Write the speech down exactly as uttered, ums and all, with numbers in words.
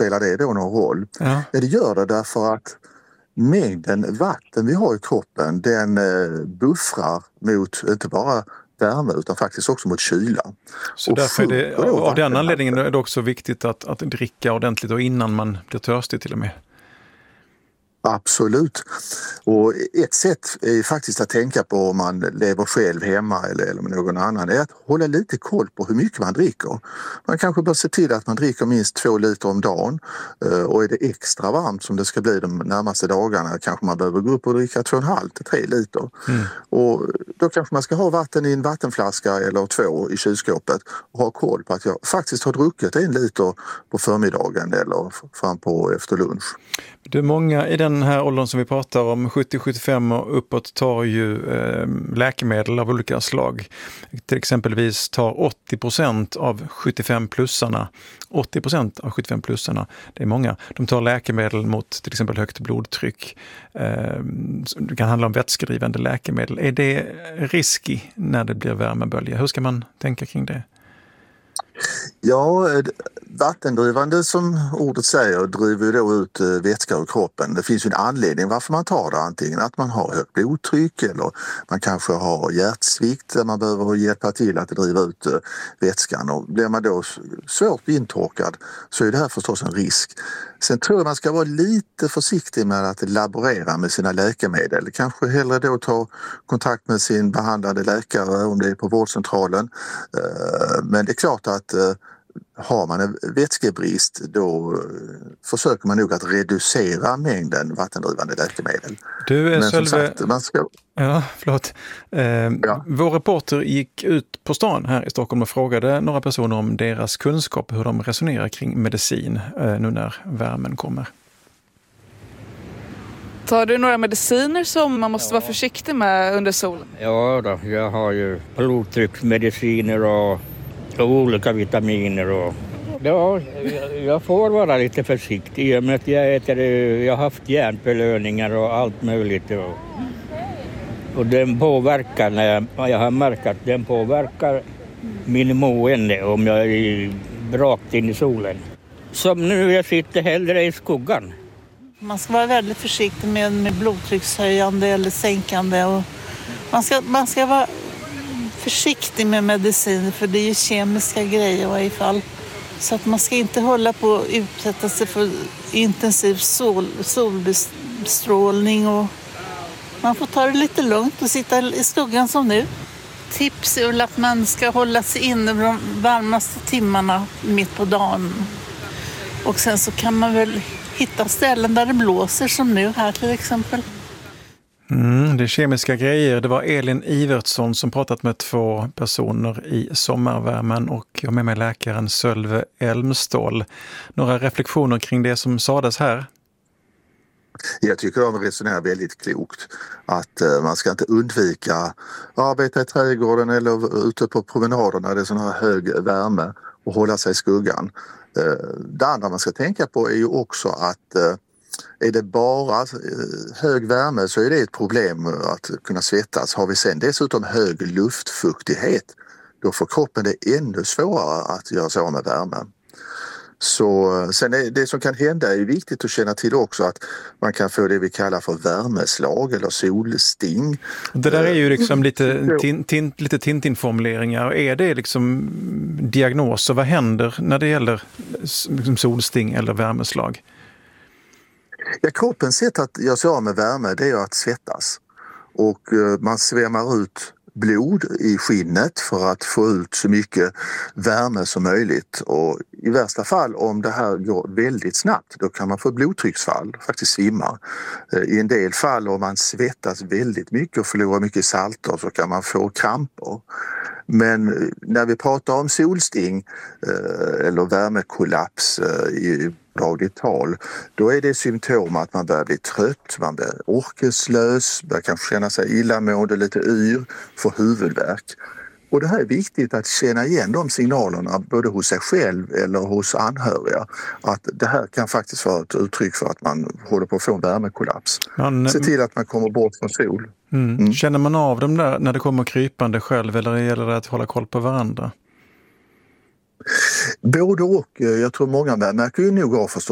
spelar det då någon roll? Ja. Ja, det gör det därför att mängden vatten vi har i kroppen, den buffrar mot inte bara värme utan faktiskt också mot kyla. Så och därför är det, av vatten, den anledningen är det också viktigt att, att dricka ordentligt och innan man blir törstig till och med. Absolut. Och ett sätt är faktiskt att tänka på om man lever själv hemma eller, eller med någon annan är att hålla lite koll på hur mycket man dricker. Man kanske bör se till att man dricker minst två liter om dagen och är det extra varmt som det ska bli de närmaste dagarna kanske man behöver gå upp och dricka två och en halv till tre liter. Mm. Och då kanske man ska ha vatten i en vattenflaska eller två i kylskåpet och ha koll på att jag faktiskt har druckit en liter på förmiddagen eller fram på efter lunch. Det är många i den här åldern som vi pratar om, sjuttio till sjuttiofem och uppåt, tar ju eh, läkemedel av olika slag. Till exempelvis tar åttio procent av sjuttiofem-plussarna, åttio procent av sjuttiofem-plussarna, det är många, de tar läkemedel mot till exempel högt blodtryck. Eh, det kan handla om vätskedrivande läkemedel. Är det risky när det blir värmebölja? Hur ska man tänka kring det? Ja, vattendrivande som ordet säger driver ju då ut vätska ur kroppen. Det finns ju en anledning varför man tar det. Antingen att man har högt blodtryck eller man kanske har hjärtsvikt där man behöver hjälpa till att driva ut vätskan. Och blir man då svårt intorkad så är det här förstås en risk. Sen tror jag man ska vara lite försiktig med att laborera med sina läkemedel. Kanske hellre då ta kontakt med sin behandlande läkare om det är på vårdcentralen. Men det är klart att har man en vätskebrist då försöker man nog att reducera mängden vattendrivande läkemedel. Du är Men som Sölve... sagt, man ska... Ja, förlåt. Eh, ja. Vår reporter gick ut på stan här i Stockholm och frågade några personer om deras kunskap, hur de resonerar kring medicin eh, nu när värmen kommer. Tar du några mediciner som man måste ja. vara försiktig med under solen? Ja då, jag har ju blodtrycksmediciner och, och olika vitaminer. Och, ja, jag får vara lite försiktig i och med att jag, äter, jag har haft hjärnbelöningar och allt möjligt. Och, och den påverkar, när jag, jag har märkt att den påverkar min mående om jag är rakt in i solen. Som nu, jag sitter hellre i skuggan. Man ska vara väldigt försiktig med, med blodtryckshöjande eller sänkande. Och man, ska, man ska vara försiktig med medicin för det är ju kemiska grejer i varje fall. Så att man ska inte hålla på att utsätta sig för intensiv sol, solbestrålning. Och man får ta det lite lugnt och sitta i skuggan som nu. Tips är att man ska hålla sig inne de varmaste timmarna mitt på dagen. Och sen så kan man väl hitta ställen där det blåser som nu här till exempel. Mm, det är kemiska grejer. Det var Elin Ivertsson som pratat med två personer i sommarvärmen och jag med mig läkaren Sölve Elmstål. Några reflektioner kring det som sades här? Jag tycker de resonerar väldigt klokt. Att uh, man ska inte undvika att arbeta i trädgården eller ute på promenaderna där det är sån här hög värme och hålla sig i skuggan. Uh, det andra man ska tänka på är ju också att uh, är det bara hög värme så är det ett problem att kunna svettas. Har vi sen dessutom hög luftfuktighet då får kroppen det ännu svårare att göra sig av med värme. Så sen är det som kan hända är viktigt att känna till också att man kan få det vi kallar för värmeslag eller solsting. Det där är ju liksom lite, tin, tin, lite Tintin-formuleringar. Är det liksom diagnoser? Vad händer när det gäller liksom solsting eller värmeslag? Ja, kroppens sätt att göra sig av med värme det är att svettas. Och man svämmar ut blod i skinnet för att få ut så mycket värme som möjligt. Och i värsta fall om det här går väldigt snabbt då kan man få blodtrycksfall, faktiskt svimma. I en del fall om man svettas väldigt mycket och förlorar mycket salter så kan man få kramper. Men när vi pratar om solsting eller värmekollaps i dagligt tal, då är det symptom att man börjar bli trött, man blir orkeslös, börjar kanske känna sig illamående, lite yr, får huvudvärk. Och det här är viktigt att känna igen de signalerna både hos sig själv eller hos anhöriga. Att det här kan faktiskt vara ett uttryck för att man håller på att få en värmekollaps. Man, Se till att man kommer bort från sol. Mm. Mm. Känner man av dem där när det kommer krypande själv eller gäller det att hålla koll på varandra? Både och. Jag tror många märker ju nog av förstås